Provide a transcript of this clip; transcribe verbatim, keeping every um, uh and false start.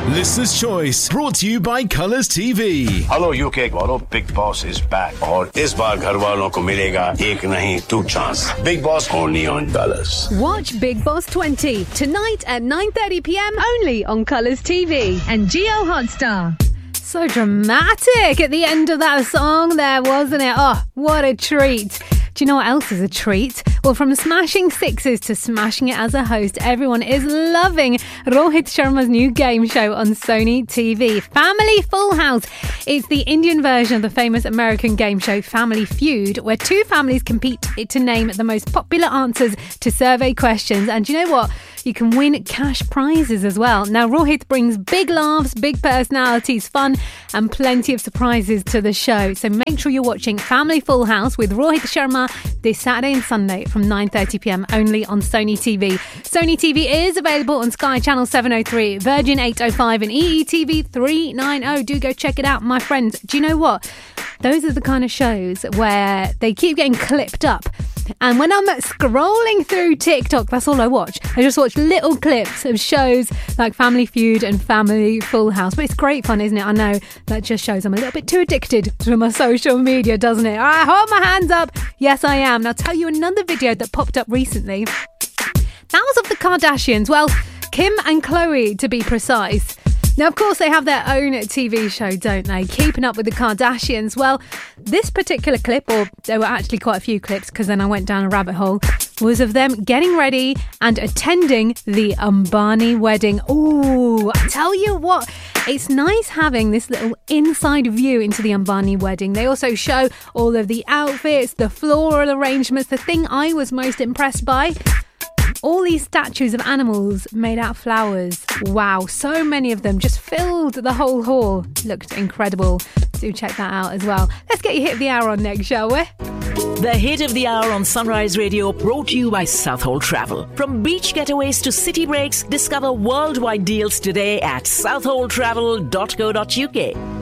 Listener's Choice, brought to you by Colours T V. Hello U K वालों, Big Boss is back और इस बार घर वालों को मिलेगा एक नहीं two chance. Big Boss only on Colours. Watch Big Boss twenty tonight at nine thirty p.m. only on Colours T V and Geo Hotstar. So dramatic at the end of that song there, wasn't it? Oh, what a treat. Do you know what else is a treat? Well, from smashing sixes to smashing it as a host, everyone is loving Rohit Sharma's new game show on Sony T V, Family Full House. It's the Indian version of the famous American game show Family Feud, where two families compete to name the most popular answers to survey questions. And do you know what? You can win cash prizes as well. Now, Rohit brings big laughs, big personalities, fun, and plenty of surprises to the show. So make sure you're watching Family Full House with Rohit Sharma this Saturday and Sunday from nine thirty p.m. only on Sony T V. Sony T V is available on Sky Channel seven oh three, Virgin eight oh five and E E T V three ninety. Do go check it out, my friends. Do you know what? Those are the kind of shows where they keep getting clipped up. And when I'm scrolling through TikTok, that's all I watch. I just watch little clips of shows like Family Feud and Family Full House. But it's great fun, isn't it? I know that just shows I'm a little bit too addicted to my social media, doesn't it? I hold my hands up. Yes, I am. And I'll tell you another video that popped up recently. That was of the Kardashians. Well, Kim and Khloe, to be precise. Now, of course, they have their own T V show, don't they? Keeping Up with the Kardashians. Well, this particular clip, or there were actually quite a few clips because then I went down a rabbit hole, was of them getting ready and attending the Ambani wedding. Ooh, I tell you what, it's nice having this little inside view into the Ambani wedding. They also show all of the outfits, the floral arrangements. The thing I was most impressed by, all these statues of animals made out of flowers. Wow, so many of them just filled the whole hall. Looked incredible. Do check that out as well. Let's get your hit of the hour on next, shall we? The hit of the hour on Sunrise Radio, brought to you by Southhold Travel. From beach getaways to city breaks, discover worldwide deals today at southhold travel dot co dot uk.